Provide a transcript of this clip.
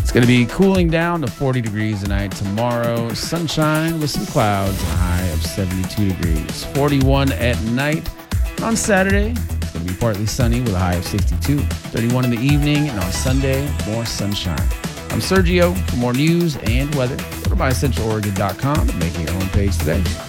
It's going to be cooling down to 40 degrees tonight. Tomorrow, sunshine with some clouds and a high of 72 degrees. 41 at night. On Saturday, it's going to be partly sunny with a high of 62. 31 in the evening, and on Sunday, more sunshine. I'm Sergio. For more news and weather, go to mycentraloregon.com and make your own page today.